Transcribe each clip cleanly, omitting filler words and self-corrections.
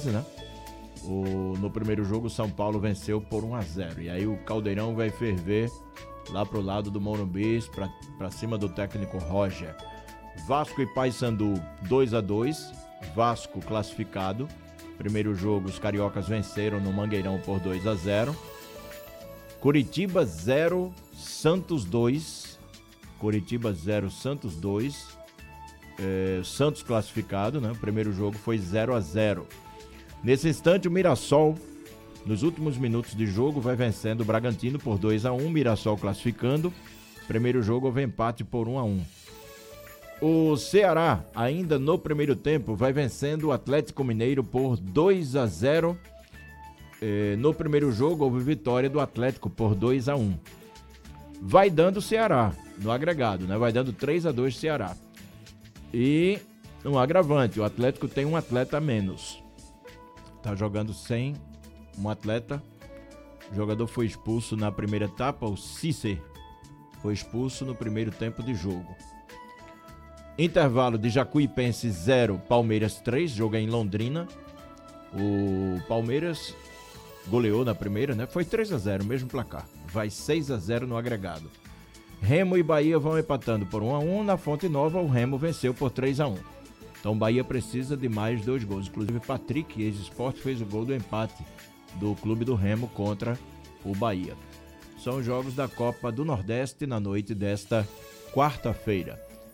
fase, né? No primeiro jogo, o São Paulo venceu por 1-0. E aí o Caldeirão vai ferver lá pro lado do Morumbi, pra cima do técnico Roger. Vasco e Paysandu 2-2. Vasco classificado. Primeiro jogo, os cariocas venceram no Mangueirão por 2-0. Curitiba 0, Santos 2. Curitiba 0, Santos 2. Santos classificado, né? O primeiro jogo foi 0-0. Nesse instante, o Mirassol, nos últimos minutos de jogo, vai vencendo o Bragantino por 2-1. Mirassol classificando. Primeiro jogo houve empate por 1-1. O Ceará, ainda no primeiro tempo, vai vencendo o Atlético Mineiro por 2-0. No primeiro jogo houve vitória do Atlético por 2-1. Vai dando o Ceará no agregado, né? Vai dando 3-2 Ceará. E um agravante, o Atlético tem um atleta a menos. Tá jogando sem um atleta. O jogador foi expulso na primeira etapa, o Cícer. Foi expulso no primeiro tempo de jogo. Intervalo de Jacuipense 0, Palmeiras 3, jogo em Londrina. O Palmeiras goleou na primeira, né? Foi 3-0, mesmo placar. Vai 6-0 no agregado. Remo e Bahia vão empatando por 1-1. Na Fonte Nova, o Remo venceu por 3-1. Então, Bahia precisa de mais 2 gols. Inclusive, Patrick, ex-Sport, fez o gol do empate do clube do Remo contra o Bahia. São os jogos da Copa do Nordeste na noite desta quarta-feira.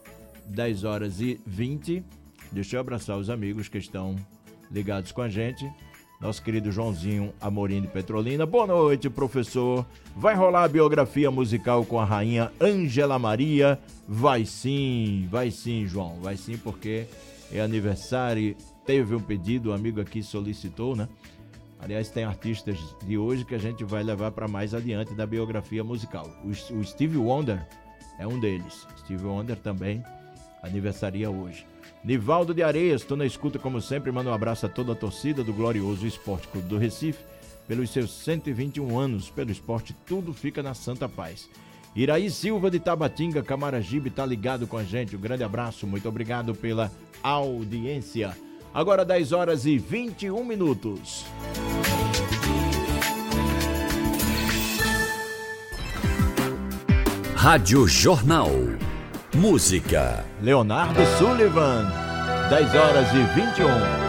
10h20. Deixa eu abraçar os amigos que estão ligados com a gente. Nosso querido Joãozinho Amorim de Petrolina. Boa noite, professor. Vai rolar a biografia musical com a rainha Ângela Maria? Vai sim, João. Vai sim, porque é aniversário. Teve um pedido, o amigo aqui solicitou, né? Aliás, tem artistas de hoje que a gente vai levar para mais adiante da biografia musical. O Stevie Wonder é um deles. Stevie Wonder também aniversaria hoje. Nivaldo de Areias, estou na escuta como sempre, manda um abraço a toda a torcida do glorioso Esporte Clube do Recife, pelos seus 121 anos, pelo esporte, tudo fica na santa paz. Iraí Silva de Tabatinga, Camaragibe, tá ligado com a gente, um grande abraço, muito obrigado pela audiência. Agora 10h21. Rádio Jornal. Música. Leonardo Sullivan, 10h21.